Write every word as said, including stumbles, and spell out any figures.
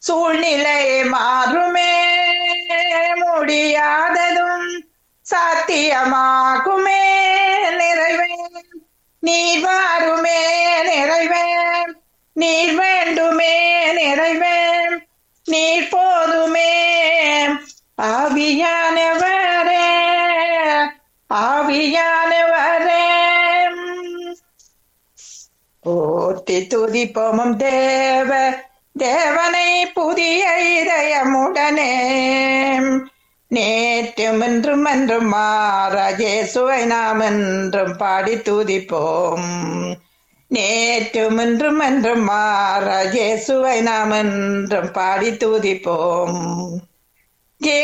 சூழ்நிலை மாறுமே, முடியாததும் சாத்தியமாகுமே நிறைவே. நீர் வாருமே நிறைவே, நீர் வேண்டுமே நிறைவே, நீர் போதுமே ஆவியானவரே, ஆவியானவரே. போற்றி துதிப்போமும் தேவ தேவனை புதிய இதயமுடனே, நேற்றும் என்றும் என்றும் மாறாஜேசுவை நாம் என்றும் பாடி துதிப்போம். நேற்றும் என்றும் என்றும் மாறாஜேசுவை நாம் என்றும் பாடி துதிப்போம்.